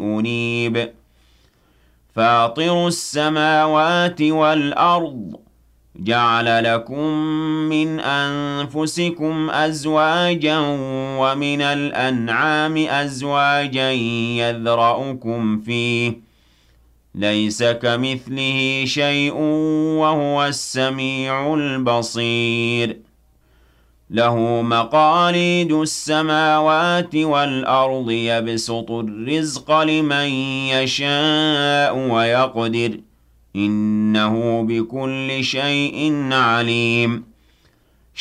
أنيب فاطر السماوات والأرض جعل لكم من أنفسكم أزواجا ومن الأنعام أزواجا يذرأكم فيه ليس كمثله شيء وهو السميع البصير له مقاليد السماوات والأرض يبسط الرزق لمن يشاء ويقدر إنه بكل شيء عليم